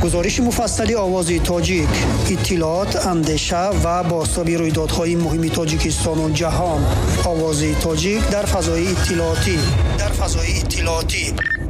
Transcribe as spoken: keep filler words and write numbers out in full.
گزارش مفصلی آوازی تاجیک، اطلاعات، اندیشه و بازتابی رویدادهای مهم تاجیکستان و جهان. آوازی تاجیک در فضای اطلاعاتی در فضای اطلاعاتی